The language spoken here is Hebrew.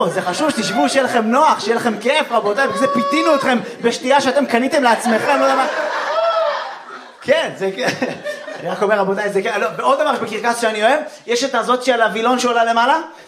זה חשוב שתשבו, שיהיה לכם נוח, שיהיה לכם כיף, רבותיי, בגלל זה פיתינו אתכם בשתייה שאתם קניתם לעצמכם, לא יודע מה. כן, זה כן. אני רק אומר, רבותיי, זה כן. ועוד דבר בקרקס שאני אוהב, יש את הזאת שעל הווילון שעולה למעלה,